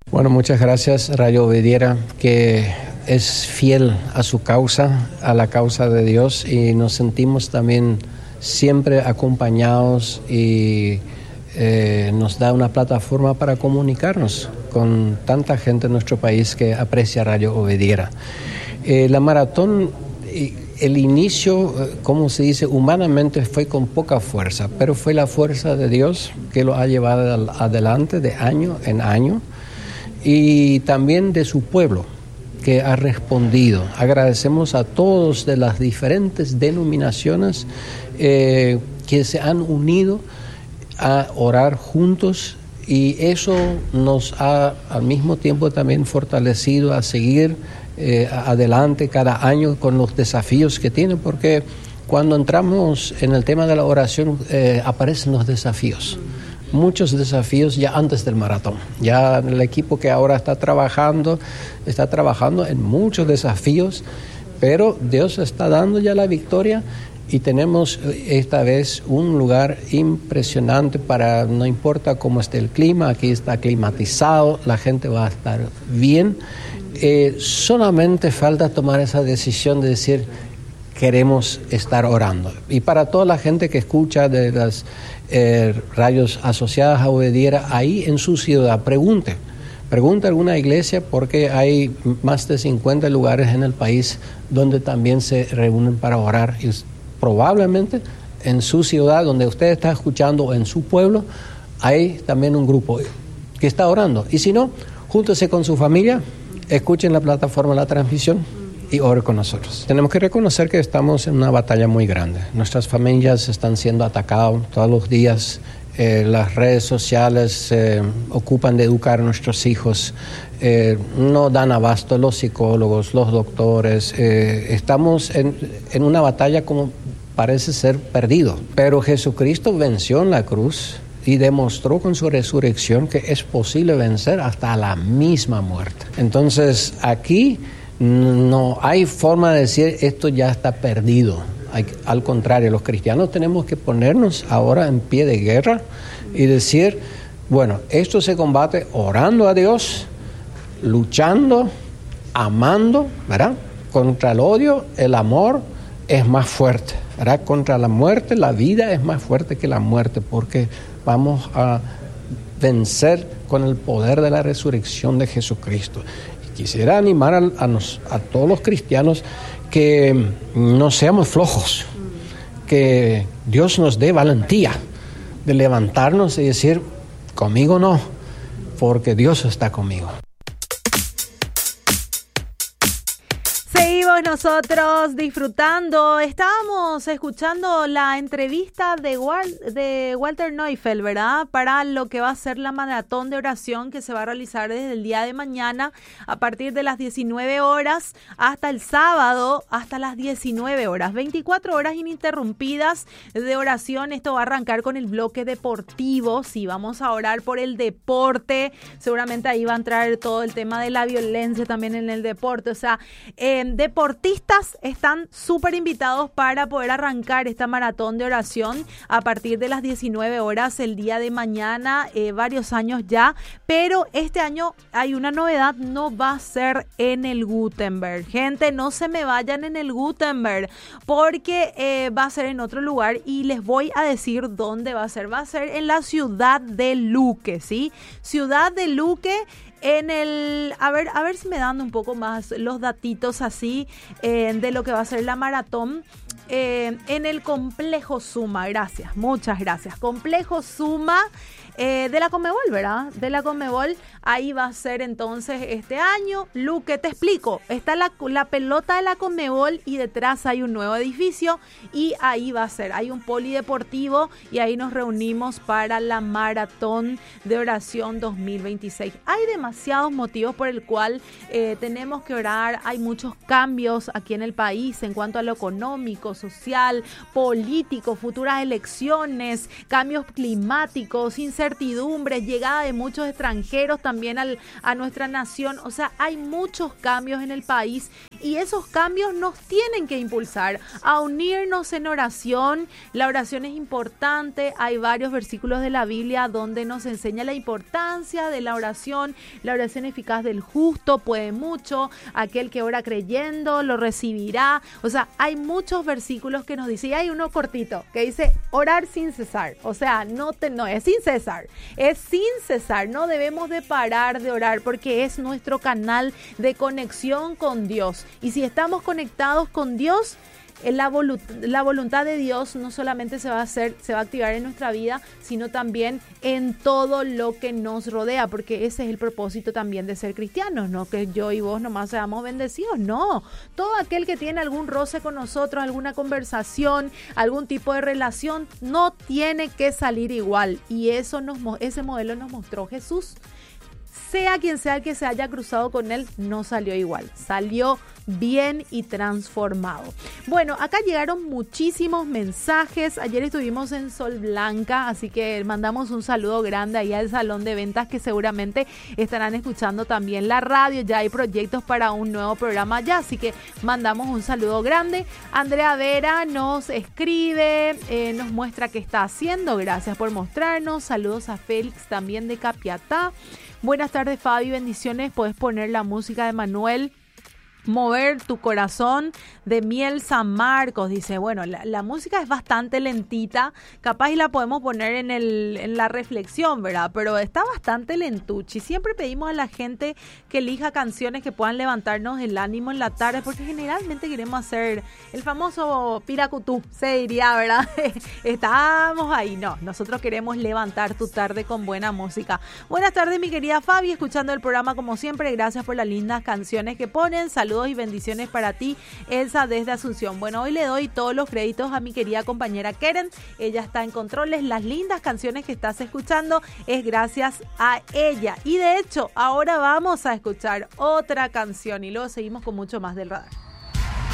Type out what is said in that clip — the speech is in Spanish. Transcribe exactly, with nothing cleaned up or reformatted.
Bueno, muchas gracias, Radio Obediera, que es fiel a su causa, a la causa de Dios, y nos sentimos también siempre acompañados y eh, nos da una plataforma para comunicarnos con tanta gente en nuestro país que aprecia Radio Obediera. Eh, la maratón, el inicio, como se dice, humanamente fue con poca fuerza, pero fue la fuerza de Dios que lo ha llevado adelante de año en año, y también de su pueblo, que ha respondido. Agradecemos a todos de las diferentes denominaciones eh, que se han unido a orar juntos, y eso nos ha al mismo tiempo también fortalecido a seguir eh, adelante cada año con los desafíos que tiene, porque cuando entramos en el tema de la oración eh, aparecen los desafíos. Muchos desafíos ya antes del maratón. Ya el equipo que ahora está trabajando, está trabajando en muchos desafíos, pero Dios está dando ya la victoria, y tenemos esta vez un lugar impresionante para, no importa cómo esté el clima, aquí está climatizado, la gente va a estar bien. Eh, solamente falta tomar esa decisión de decir, queremos estar orando. Y para toda la gente que escucha de las eh, radios asociadas a Obediera, ahí en su ciudad, pregunte. Pregunte a alguna iglesia, porque hay más de cincuenta lugares en el país donde también se reúnen para orar. Y probablemente en su ciudad, donde usted está escuchando, o en su pueblo, hay también un grupo que está orando. Y si no, júntese con su familia, escuchen la plataforma, la transmisión, y ore con nosotros. Tenemos que reconocer que estamos en una batalla muy grande. Nuestras familias están siendo atacadas todos los días. Eh, las redes sociales se eh, ocupan de educar a nuestros hijos. Eh, no dan abasto los psicólogos, los doctores. Eh, estamos en, en una batalla como parece ser perdido. Pero Jesucristo venció en la cruz y demostró con su resurrección que es posible vencer hasta la misma muerte. Entonces, aquí no hay forma de decir esto ya está perdido. Hay, al contrario, los cristianos tenemos que ponernos ahora en pie de guerra y decir, bueno, esto se combate orando a Dios, luchando, amando, ¿verdad? Contra el odio, el amor es más fuerte, ¿verdad? Contra la muerte, la vida es más fuerte que la muerte, porque vamos a vencer con el poder de la resurrección de Jesucristo. Quisiera animar a, a, nos, a todos los cristianos que no seamos flojos, que Dios nos dé valentía de levantarnos y decir, conmigo no, porque Dios está conmigo. Seguimos nosotros disfrutando. Estábamos escuchando la entrevista de, Wal- de Walter Neufeld, ¿verdad? Para lo que va a ser la maratón de oración que se va a realizar desde el día de mañana a partir de las diecinueve horas hasta el sábado, hasta las diecinueve horas. veinticuatro horas ininterrumpidas de oración. Esto va a arrancar con el bloque deportivo. Sí, vamos a orar por el deporte. Seguramente ahí va a entrar todo el tema de la violencia también en el deporte. O sea, eh, deportistas están súper invitados para poder arrancar esta maratón de oración a partir de las diecinueve horas el día de mañana, eh, varios años ya, pero este año hay una novedad, no va a ser en el Gutenberg. Gente, no se me vayan en el Gutenberg, porque eh, va a ser en otro lugar, y les voy a decir dónde va a ser. Va a ser en la ciudad de Luque, ¿sí? Ciudad de Luque. En el, a ver, a ver si me dan un poco más los datitos así eh, de lo que va a ser la maratón. Eh, en el Complejo Suma, gracias, muchas gracias. Complejo Suma eh, de la Conmebol, ¿verdad? De la Conmebol, ahí va a ser entonces este año. Luque, te explico, está la, la pelota de la Conmebol y detrás hay un nuevo edificio, y ahí va a ser, hay un polideportivo, y ahí nos reunimos para la maratón de oración dos mil veintiséis. Hay demasiados motivos por el cual eh, tenemos que orar. Hay muchos cambios aquí en el país en cuanto a lo económico, social, político, futuras elecciones, cambios climáticos, incertidumbre incertidumbres, llegada de muchos extranjeros también al, a nuestra nación. O sea, hay muchos cambios en el país y esos cambios nos tienen que impulsar a unirnos en oración. La oración es importante. Hay varios versículos de la Biblia donde nos enseña la importancia de la oración. La oración eficaz del justo puede mucho. Aquel que ora creyendo lo recibirá. O sea, hay muchos versículos que nos dicen, y hay uno cortito que dice orar sin cesar. O sea, no, te, no es sin cesar, es sin cesar. No debemos de parar de orar porque es nuestro canal de conexión con Dios. Y si estamos conectados con Dios, La, volu- la voluntad de Dios no solamente se va a hacer, se va a activar en nuestra vida, sino también en todo lo que nos rodea, porque ese es el propósito también de ser cristianos, no que yo y vos nomás seamos bendecidos, no. Todo aquel que tiene algún roce con nosotros, alguna conversación, algún tipo de relación, no tiene que salir igual. Y eso nos, ese modelo nos mostró Jesús. Sea quien sea el que se haya cruzado con él, no salió igual, salió bien y transformado. Bueno, acá llegaron muchísimos mensajes. Ayer estuvimos en Sol Blanca, así que mandamos un saludo grande ahí al salón de ventas que seguramente estarán escuchando también la radio. Ya hay proyectos para un nuevo programa ya, así que mandamos un saludo grande. Andrea Vera nos escribe, eh, nos muestra qué está haciendo. Gracias por mostrarnos. Saludos a Félix también de Capiatá. Buenas tardes, Fabi, bendiciones. Puedes poner la música de Manuel Mover tu corazón de Miel San Marcos. Dice, bueno, la, la música es bastante lentita, capaz y la podemos poner en, el, en la reflexión, ¿verdad? Pero está bastante lentuchi. Siempre pedimos a la gente que elija canciones que puedan levantarnos el ánimo en la tarde, porque generalmente queremos hacer el famoso piracutú, se diría, ¿verdad? Estamos ahí, no, nosotros queremos levantar tu tarde con buena música. Buenas tardes, mi querida Fabi, escuchando el programa como siempre, gracias por las lindas canciones que ponen. Saludos y bendiciones para ti, Elsa, desde Asunción. Bueno, hoy le doy todos los créditos a mi querida compañera Keren. Ella está en controles. Las lindas canciones que estás escuchando es gracias a ella. Y de hecho, ahora vamos a escuchar otra canción y luego seguimos con mucho más del radar.